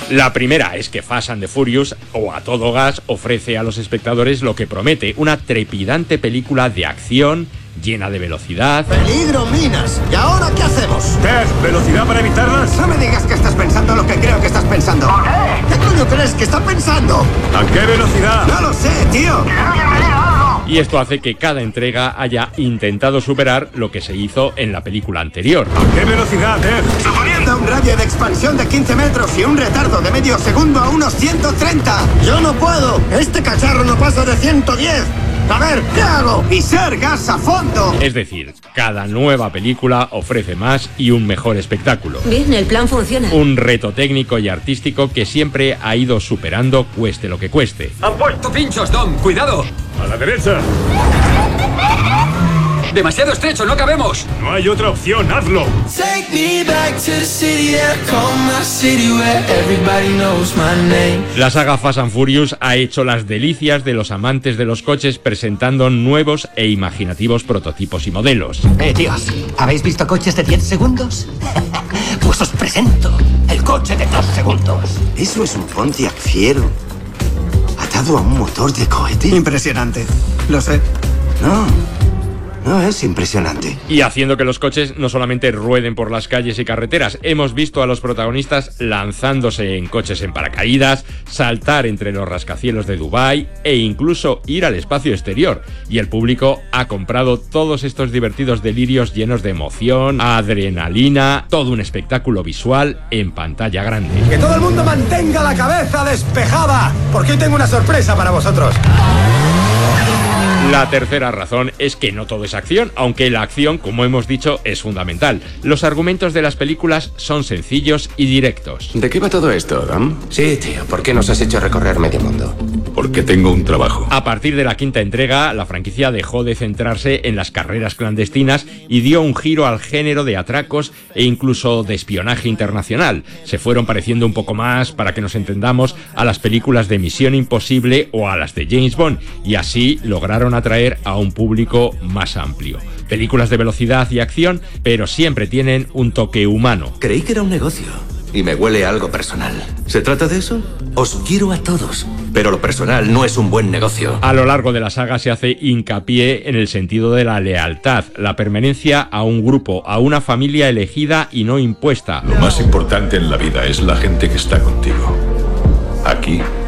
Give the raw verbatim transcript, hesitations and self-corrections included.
La primera es que Fast and the Furious, o a todo gas, ofrece a los espectadores lo que promete, una trepidante película de acción llena de velocidad. ¡Peligro, minas! ¿Y ahora qué hacemos? Ted, ¿velocidad para evitarlas? No me digas que estás pensando lo que creo que estás pensando. ¿Por qué? ¿Qué coño crees que está pensando? ¿A qué velocidad? No lo sé, tío. Y esto hace que cada entrega haya intentado superar lo que se hizo en la película anterior. ¿A qué velocidad, Ted? Suponiendo un radio de expansión de quince metros y un retardo de medio segundo a unos ciento treinta. ¡Yo no puedo! ¡Este cacharro no pasa de ciento diez! A ver, ¿qué hago? ¡Pisar gas a fondo! Es decir, cada nueva película ofrece más y un mejor espectáculo. Bien, el plan funciona. Un reto técnico y artístico que siempre ha ido superando, cueste lo que cueste. ¡Han puesto pinchos, Dom! ¡Cuidado! ¡A la derecha! ¡Demasiado estrecho! ¡No cabemos! No hay otra opción, hazlo. Take me back to the city that I call my city where everybody knows my name. La saga Fast and Furious ha hecho las delicias de los amantes de los coches presentando nuevos e imaginativos prototipos y modelos. Eh, tíos, ¿habéis visto coches de diez segundos? Pues os presento el coche de dos segundos. Eso es un Pontiac Fiero. Atado a un motor de cohete. Impresionante. Lo sé. No. No, es impresionante. Y haciendo que los coches no solamente rueden por las calles y carreteras, hemos visto a los protagonistas lanzándose en coches en paracaídas, saltar entre los rascacielos de Dubái e incluso ir al espacio exterior. Y el público ha comprado todos estos divertidos delirios llenos de emoción, adrenalina, todo un espectáculo visual en pantalla grande. Que todo el mundo mantenga la cabeza despejada, porque hoy tengo una sorpresa para vosotros. La tercera razón es que no todo es acción, aunque la acción, como hemos dicho, es fundamental. Los argumentos de las películas son sencillos y directos. ¿De qué va todo esto, Dom? Sí, tío, ¿por qué nos has hecho recorrer medio mundo? Porque tengo un trabajo. A partir de la quinta entrega, la franquicia dejó de centrarse en las carreras clandestinas y dio un giro al género de atracos e incluso de espionaje internacional. Se fueron pareciendo un poco más, para que nos entendamos, a las películas de Misión Imposible o a las de James Bond, y así lograron atraer a un público más amplio. Películas de velocidad y acción, pero siempre tienen un toque humano. Creí que era un negocio y me huele a algo personal. ¿Se trata de eso? Os quiero a todos, pero lo personal no es un buen negocio. A lo largo de la saga se hace hincapié en el sentido de la lealtad, la permanencia a un grupo, a una familia elegida y no impuesta. Lo más importante en la vida es la gente que está contigo. Aquí